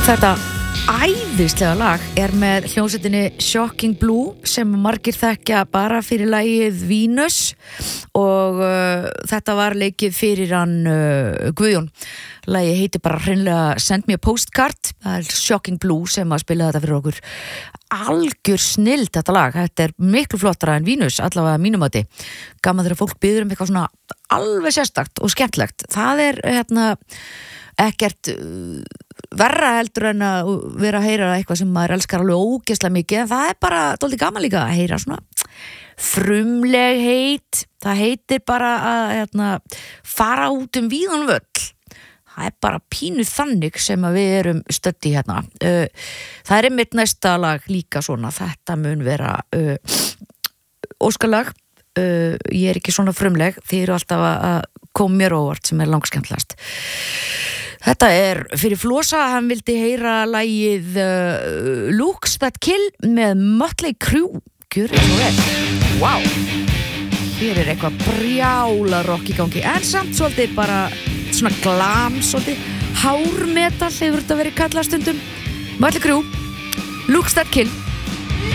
Þetta æðislega lag með hljómsveitinni Shocking Blue sem margir þekkja bara fyrir lagið Venus og þetta var leikið fyrir hann Guðjón. Lagið heitir bara hreinlega Send Me a Postcard. Það Shocking Blue sem að spila þetta fyrir okkur. Algjör snilld þetta lag. Þetta miklu flottara en Venus, allavega að mínum mati. Gaman þegar fólk biður eitthvað svona alveg sérstakt og skemmtlegt. Það ekkert verra heldur en að vera að heyra eitthvað sem maður elskar alveg ógeðslega mikið, en það bara dálítið gaman líka að heyra svona frumleg heit. Það heitir bara að fara út víðan völl. Það bara pínu þannig sem að við erum stödd í hérna. Það einmitt næsta lag líka svona. Þetta mun vera óskalag. Ég ekki svona frumleg, þið eru alltaf að koma mér óvart sem langskemmtilegast. Þetta fyrir Flosa, hann vildi heyra lagið Looks That Kill með Mötley Crüe. Gjörðu svo vel. Wow. Hér eitthvað brjála rock í gangi, en samt svolítið bara svona glam, svolítið hármetal hefur þetta verið kallað stundum. Mötley Crüe, Looks That Kill.